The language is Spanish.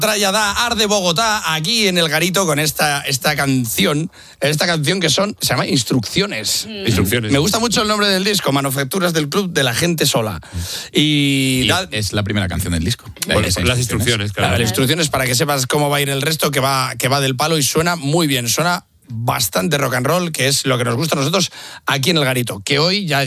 Tralladá, Arde Bogotá, aquí en el Garito con esta canción que se llama Instrucciones. Instrucciones. Me gusta mucho el nombre del disco, Manufacturas del Club de la Gente Sola. Y es la primera canción del disco. Las instrucciones, claro. Las instrucciones para que sepas cómo va a ir el resto, que va del palo y suena muy bien, suena bastante rock and roll, que es lo que nos gusta a nosotros aquí en el Garito, que hoy ya